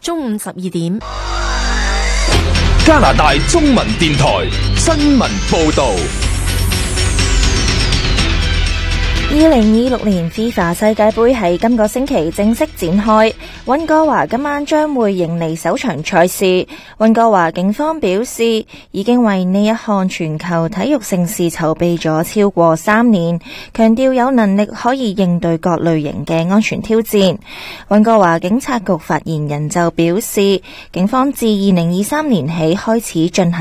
中午12點。 加拿大中文電台新聞報道。 2026年 FIFA 世界盃喺今個星期正式展開，溫哥華今晚將會迎嚟首場賽事。溫哥華警方表示，已經為呢一項全球體育盛事籌備咗超過3年，強調有能力可以應對各類型嘅安全挑戰。溫哥華警察局發言人就表示，警方自2023年起開始進行